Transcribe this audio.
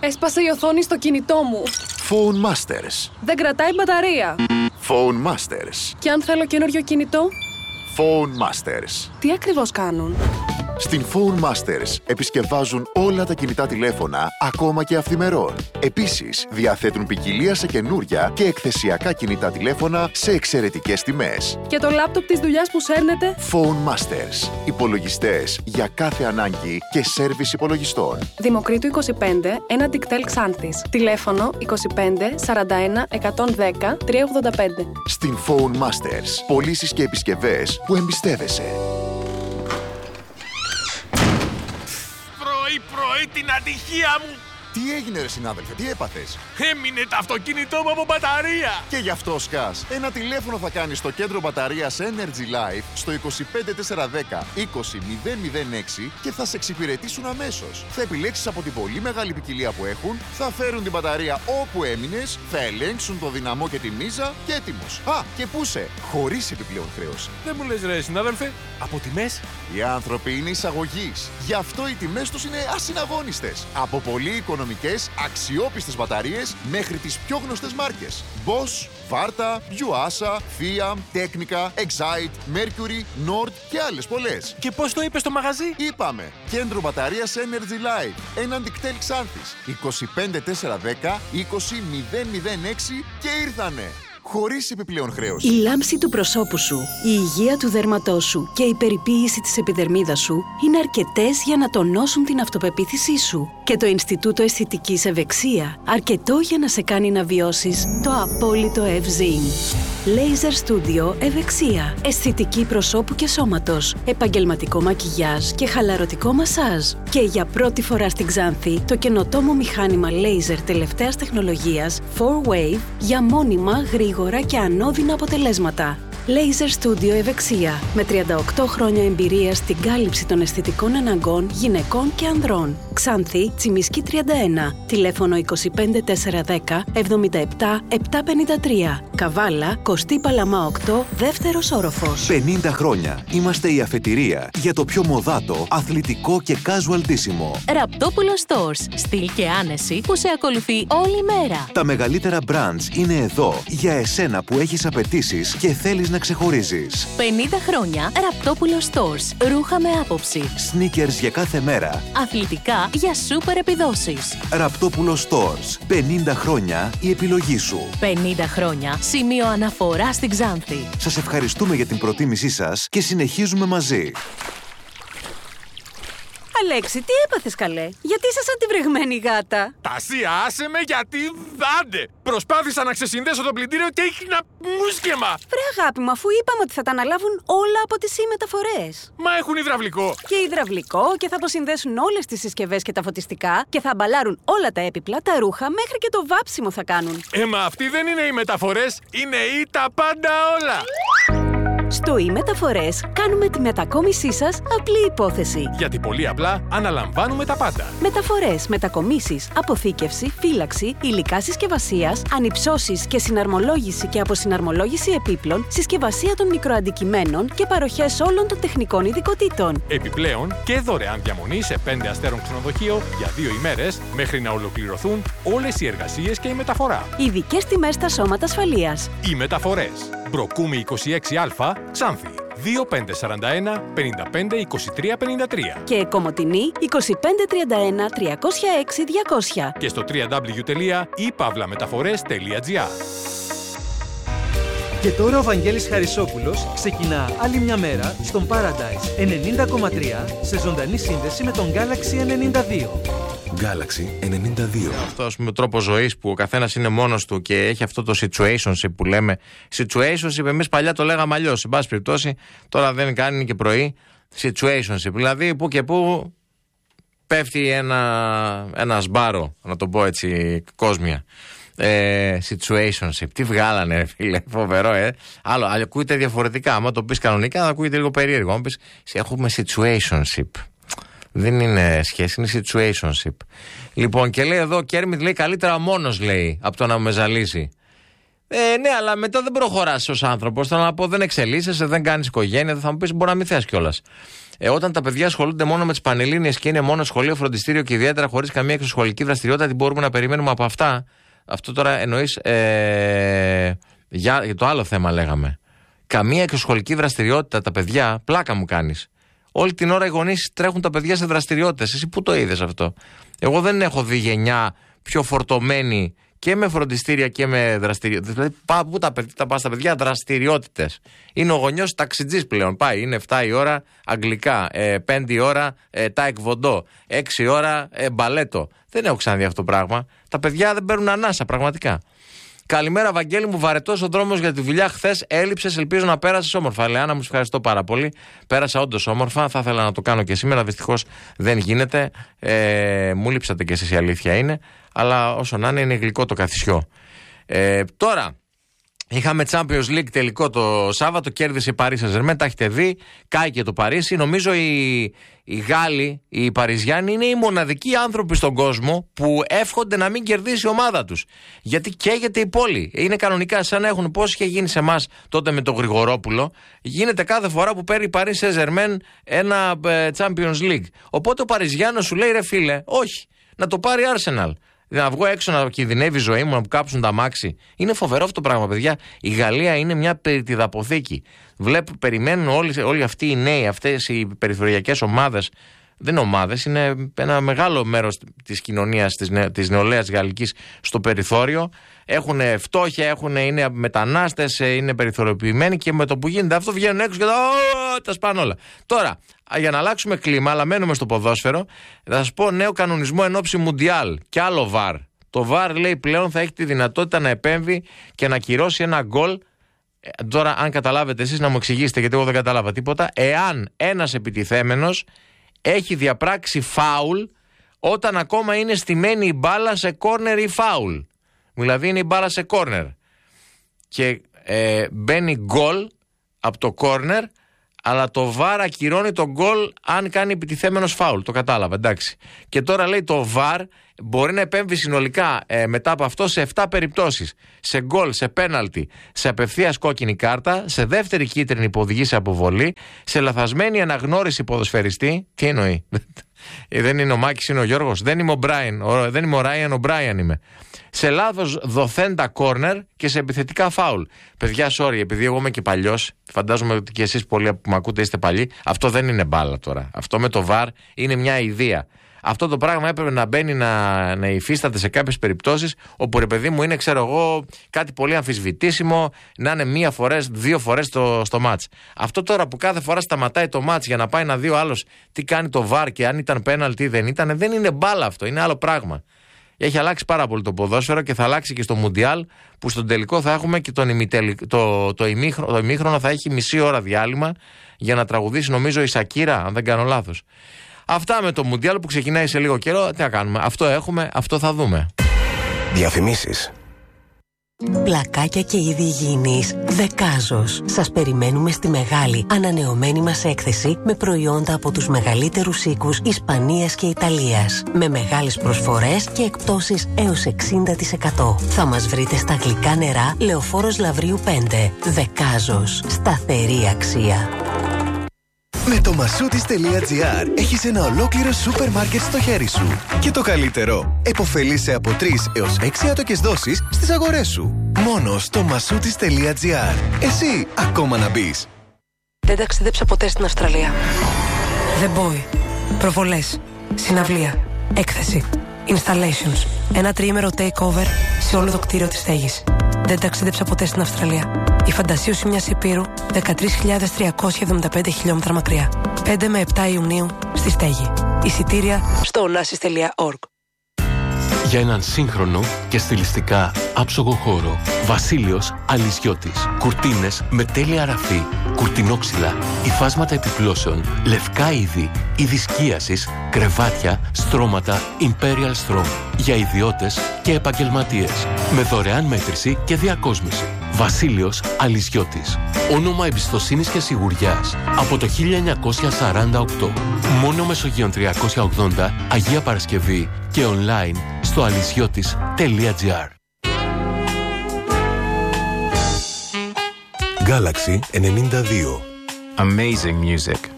Έσπασε η οθόνη στο κινητό μου. Phone Masters. Δεν κρατάει μπαταρία. Phone Masters. Και αν θέλω καινούριο κινητό? Phone Masters. Τι ακριβώς κάνουν? Στην Phone Masters επισκευάζουν όλα τα κινητά τηλέφωνα, ακόμα και αυθημερών. Επίσης, διαθέτουν ποικιλία σε καινούρια και εκθεσιακά κινητά τηλέφωνα σε εξαιρετικές τιμές. Και το λάπτοπ της δουλειάς που σέρνετε? Phone Masters. Υπολογιστές για κάθε ανάγκη και σέρβις υπολογιστών. Δημοκρίτου 25, ένα Dictel Xanthis. Τηλέφωνο 25 41 110 385. Στην Phone Masters. Πωλήσεις και επισκευές που εμπιστεύεσαι. Πρωί την ατυχία μου! Τι έγινε ρε συνάδελφε, τι έπαθες? Έμεινε το αυτοκίνητό μου από μπαταρία! Και γι' αυτό σκάς. Ένα τηλέφωνο θα κάνεις στο κέντρο μπαταρίας Energy Life στο 25410 20006 και θα σε εξυπηρετήσουν αμέσως. Θα επιλέξεις από την πολύ μεγάλη ποικιλία που έχουν, θα φέρουν την μπαταρία όπου έμεινες, θα ελέγξουν το δυναμό και τη μίζα και έτοιμος. Α, και πούσε, χωρίς επιπλέον χρέωση. Δεν μου λες ρε συνάδελφε, από τιμές? Οι άνθρωποι είναι εισαγωγής. Γι' αυτό οι τιμές τους είναι ασυναγώνιστες. Από πολύ οικονομικές, αξιόπιστες μπαταρίες μέχρι τις πιο γνωστές μάρκες. Bosch, Varta, Yuasa, Fiat, Technica, Excite, Mercury, Nord και άλλες πολλές. Και πώς το είπες στο μαγαζί? Είπαμε, κέντρο μπαταρίας Energy Life, έναν Dictel Xanthis, 25410 20006 και ήρθανε. Χωρίς επιπλέον χρέωση. Η λάμψη του προσώπου σου, η υγεία του δέρματός σου και η περιποίηση της επιδερμίδας σου είναι αρκετές για να τονώσουν την αυτοπεποίθησή σου. Και το Ινστιτούτο Αισθητικής Ευεξία αρκετό για να σε κάνει να βιώσεις το απόλυτο ευζήν. Laser Studio Ευεξία. Αισθητική προσώπου και σώματος. Επαγγελματικό μακιγιάζ και χαλαρωτικό μασάζ. Και για πρώτη φορά στην Ξάνθη το καινοτόμο μηχάνημα laser τελευταίας τεχνολογίας 4Wave για μόνιμα, γρήγορα και ανώδυνα αποτελέσματα. Laser Studio Ευεξία. Με 38 χρόνια εμπειρία στην κάλυψη των αισθητικών αναγκών γυναικών και ανδρών. Ξάνθη, Τσιμισκή 31. Τηλέφωνο 25410 77 753. Καβάλα, Κωστή Παλαμά 8, δεύτερος όροφος. 50 χρόνια. Είμαστε η αφετηρία για το πιο μοδάτο, αθλητικό και casual ντύσιμο. Ραπτόπουλο Stores. Στυλ και άνεση που σε ακολουθεί όλη μέρα. Τα μεγαλύτερα brands είναι εδώ για εσένα που έχεις απαιτήσεις και θέλεις να ξεχωρίζεις. 50 χρόνια Ραπτόπουλο Stores. Ρούχα με άποψη. Sneakers για κάθε μέρα. Αθλητικά για σούπερ επιδόσεις. Ραπτόπουλο Stores. 50 χρόνια η επιλογή σου. 50 χρόνια σημείο αναφορά στην Ξάνθη. Σας ευχαριστούμε για την προτίμησή σας και συνεχίζουμε μαζί. Αλέξη, τι έπαθες καλέ? Γιατί είσαι σαν τη βρεγμένη γάτα? Τασία, άσε με γιατί δάντε! Προσπάθησα να ξεσυνδέσω το πλυντήριο και έγινα μουσκεμα! Βρε αγάπη μου, αφού είπαμε ότι θα τα αναλάβουν όλα από τις μεταφορές. Μα έχουν υδραυλικό! Και υδραυλικό και θα αποσυνδέσουν όλες τις συσκευές και τα φωτιστικά και θα αμπαλάρουν όλα τα έπιπλα, τα ρούχα, μέχρι και το βάψιμο θα κάνουν. Μα αυτοί δεν είναι οι μεταφορές, είναι οι τα πάντα όλα! Στο e-Μεταφορές κάνουμε τη μετακόμισή σας απλή υπόθεση. Γιατί πολύ απλά αναλαμβάνουμε τα πάντα. Μεταφορές, μετακομίσεις, αποθήκευση, φύλαξη, υλικά συσκευασίας, ανυψώσεις και συναρμολόγηση και αποσυναρμολόγηση επίπλων, συσκευασία των μικροαντικειμένων και παροχές όλων των τεχνικών ειδικοτήτων. Επιπλέον και δωρεάν διαμονή σε 5 αστέρων ξενοδοχείο για 2 ημέρες μέχρι να ολοκληρωθούν όλες οι εργασίες και η μεταφορά. Ειδικές τιμές στα σώματα ασφαλείας. Οι μεταφορές. Μπροκούμη 26Α, Ξάνθη. 2541 55 23 53. Και Κομοτηνή 2531 306 200. Και στο www.ipavlametaphores.gr. Και τώρα ο Βαγγέλης Χαρισόπουλος ξεκινά άλλη μια μέρα στον Paradise 90,3 σε ζωντανή σύνδεση με τον Galaxy 92. Galaxy 92. Αυτό ας πούμε τρόπο ζωής που ο καθένας είναι μόνος του και έχει αυτό το situationship που λέμε. Situationship, εμείς παλιά το λέγαμε αλλιώς. Σε πάση περιπτώσει, τώρα δεν κάνει και πρωί. Situationship, δηλαδή που και που πέφτει ένα σμπάρο, να το πω έτσι κόσμια. Situationship. Τι βγάλανε, φίλε, φοβερό, Άλλο, ακούγεται διαφορετικά. Άμα το πεις κανονικά, θα ακούγεται λίγο περίεργο. Αν πεις, έχουμε situationship. Δεν είναι σχέση, είναι situationship. Λοιπόν, και λέει εδώ ο Κέρμιτ, λέει καλύτερα μόνος, λέει, από το να με ζαλίσει. Ναι, αλλά μετά δεν προχωράς ως άνθρωπος. Θέλω να πω, δεν εξελίσσεσαι, δεν κάνεις οικογένεια. Θα μου πεις, μπορεί να μην θες κιόλας. Όταν τα παιδιά ασχολούνται μόνο με τις Πανελλήνιες και είναι μόνο σχολείο, φροντιστήριο και ιδιαίτερα χωρίς καμία εξωσχολική δραστηριότητα, τι μπορούμε να περιμένουμε από αυτά? Αυτό τώρα εννοείς για το άλλο θέμα λέγαμε. Καμία εξωσχολική δραστηριότητα τα παιδιά, πλάκα μου κάνεις. Όλη την ώρα οι γονείς τρέχουν τα παιδιά σε δραστηριότητες. Εσύ πού το είδες αυτό? Εγώ δεν έχω δει γενιά πιο φορτωμένη και με φροντιστήρια και με δραστηριότητες. Δηλαδή, πού τα πας τα παιδιά? Δραστηριότητες. Είναι ο γονιός ταξιτζής πλέον. Πάει, είναι 7 η ώρα αγγλικά, 5 η ώρα τάικβοντό, 6 η ώρα μπαλέτο. Δεν έχω ξαναδεί αυτό το πράγμα. Τα παιδιά δεν παίρνουν ανάσα, πραγματικά. Καλημέρα, Βαγγέλη μου. Βαρετός ο δρόμος για τη δουλειά. Χθες έλειψες. Ελπίζω να πέρασες όμορφα. Λεάνα μου, ευχαριστώ πάρα πολύ. Πέρασα όντως όμορφα. Θα ήθελα να το κάνω και σήμερα. Δυστυχώς δεν γίνεται. Μου λείψατε κι εσείς, η αλήθεια είναι. Αλλά όσο να είναι γλυκό το καθισιό. Τώρα. Είχαμε Champions League τελικό το Σάββατο, κέρδισε η Paris Saint-Germain, τα έχετε δει, κάηκε το Παρίσι. Νομίζω οι Γάλλοι, οι Παριζιάνοι είναι οι μοναδικοί άνθρωποι στον κόσμο που εύχονται να μην κερδίσει η ομάδα τους. Γιατί καίγεται η πόλη. Είναι κανονικά σαν να έχουν, πώς είχε γίνει σε εμάς τότε με τον Γρηγορόπουλο, γίνεται κάθε φορά που παίρνει η Paris Saint-Germain ένα Champions League. Οπότε ο Παριζιάνος σου λέει, ρε φίλε, όχι, να το πάρει Arsenal. Να βγω έξω να κινδυνεύει η ζωή μου, να μου κάψουν τα μάξι. Είναι φοβερό αυτό το πράγμα, παιδιά. Η Γαλλία είναι μια περιτιδαποθήκη. Περιμένουν όλοι αυτοί οι νέοι, αυτές οι περιφερειακές ομάδες. Δεν είναι ομάδες, είναι ένα μεγάλο μέρος της κοινωνίας της νεολαίας γαλλικής στο περιθώριο. Έχουν φτώχεια, είναι μετανάστες, είναι περιθωριοποιημένοι και με το που γίνεται αυτό βγαίνουν έξω και τα σπάνε όλα. Τώρα, για να αλλάξουμε κλίμα, αλλά μένουμε στο ποδόσφαιρο, θα σας πω νέο κανονισμό εν ώψη Μουντιάλ και άλλο VAR. Το VAR λέει πλέον θα έχει τη δυνατότητα να επέμβει και να ακυρώσει ένα γκολ. Τώρα, αν καταλάβετε εσείς, να μου εξηγήσετε, γιατί εγώ δεν κατάλαβα τίποτα. Εάν ένας επιτιθέμενος έχει διαπράξει φάουλ όταν ακόμα είναι στημένη η μπάλα σε κόρνερ ή φάουλ. Δηλαδή είναι η μπάλα σε κόρνερ και μπαίνει γκολ από το κόρνερ, αλλά το VAR ακυρώνει το γκολ αν κάνει επιτιθέμενος φάουλ. Το κατάλαβα, εντάξει. Και τώρα λέει το VAR μπορεί να επέμβει συνολικά μετά από αυτό σε 7 περιπτώσεις. Σε γκολ, σε πέναλτι, σε απευθείας κόκκινη κάρτα, σε δεύτερη κίτρινη που οδηγεί σε αποβολή, σε λαθασμένη αναγνώριση ποδοσφαιριστή. Τι εννοεί? Δεν είναι ο Μάκης, είναι ο Γιώργος. Δεν είμαι ο Ράιαν, ο Μπράιαν είμαι. Σε λάθος δοθέντα κόρνερ και σε επιθετικά φάουλ. Παιδιά, sorry, επειδή εγώ είμαι και παλιός, φαντάζομαι ότι και εσείς πολλοί που με ακούτε είστε παλιοί, αυτό δεν είναι μπάλα τώρα. Αυτό με το VAR είναι μια ιδέα. Αυτό το πράγμα έπρεπε να μπαίνει να υφίσταται σε κάποιες περιπτώσεις όπου, ρε παιδί μου, είναι, ξέρω εγώ, κάτι πολύ αμφισβητήσιμο, να είναι 1 φορά, 2 φορές στο μάτς. Αυτό τώρα που κάθε φορά σταματάει το μάτς για να πάει να δει ο άλλος τι κάνει το VAR και αν ήταν πέναλτι ή δεν ήταν, δεν είναι μπάλα αυτό, είναι άλλο πράγμα. Έχει αλλάξει πάρα πολύ το ποδόσφαιρο και θα αλλάξει και στο Μουντιάλ, που στον τελικό θα έχουμε και το ημίχρονο θα έχει μισή ώρα διάλειμμα για να τραγουδήσει, νομίζω, η Σακύρα, αν δεν κάνω λάθος. Αυτά με το Μουντιάλ που ξεκινάει σε λίγο καιρό. Τι να κάνουμε? Αυτό έχουμε, αυτό θα δούμε. Διαφημίσεις. Πλακάκια και είδη υγιεινής Δεκάζος. Σας περιμένουμε στη μεγάλη ανανεωμένη μας έκθεση με προϊόντα από τους μεγαλύτερους οίκους Ισπανίας και Ιταλίας. Με μεγάλες προσφορές και εκπτώσεις έως 60%. Θα μας βρείτε στα γλυκά νερά Λεωφόρος Λαβρίου 5. Δεκάζος. Σταθερή αξία. Με το Masoutis.gr έχεις ένα ολόκληρο σούπερ μάρκετ στο χέρι σου. Και το καλύτερο, επωφελείσαι από 3 έως 6 άτοκες δόσεις στις αγορές σου. Μόνο στο Masoutis.gr. Εσύ ακόμα να μπεις. Δεν ταξίδεψα ποτέ στην Αυστραλία. The Boy. Προβολές. Συναυλία. Έκθεση. Installations. Ένα 3ημερο takeover σε όλο το κτίριο της στέγης. Δεν ταξίδεψα ποτέ στην Αυστραλία. Η φαντασίωση μιας υπήρου 13.375 χιλιόμετρα μακριά. 5 με 7 Ιουνίου στη στέγη. Εισιτήρια στο onassis.org. Για έναν σύγχρονο και στιλιστικά άψογο χώρο, Βασίλειος Αλυσιώτης. Κουρτίνες με τέλεια ραφή, κουρτινόξυλα, υφάσματα επιπλώσεων, λευκά είδη, είδη σκίασης, κρεβάτια, στρώματα Imperial Strong. Για ιδιώτες και επαγγελματίες. Με δωρεάν μέτρηση και διακόσμηση. Βασίλειος Αλυσιώτης. Όνομα εμπιστοσύνης και σιγουριάς από το 1948. Μόνο Μεσογείων 380, Αγία Παρασκευή και online στο αλυσιώτης.gr. Galaxy 92. Amazing music.